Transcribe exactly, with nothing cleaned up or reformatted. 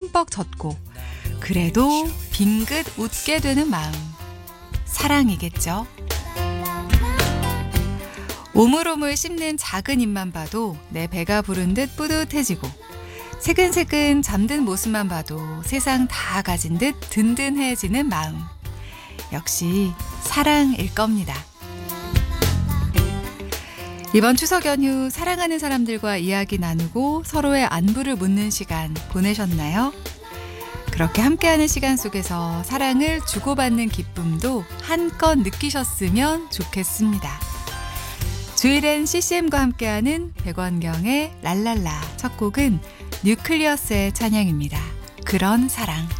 흠뻑 젖고 그래도 빙긋 웃게 되는 마음. 사랑이겠죠. 오물오물 씹는 작은 입만 봐도 내 배가 부른 듯 뿌듯해지고 새근새근 잠든 모습만 봐도 세상 다 가진 듯 든든해지는 마음. 역시 사랑일 겁니다. 이번 추석 연휴 사랑하는 사람들과 이야기 나누고 서로의 안부를 묻는 시간 보내셨나요? 그렇게 함께하는 시간 속에서 사랑을 주고받는 기쁨도 한껏 느끼셨으면 좋겠습니다. 주일엔 씨씨엠과 함께하는 백원경의 랄랄라. 첫 곡은 뉴클리어스의 찬양입니다. 그런 사랑.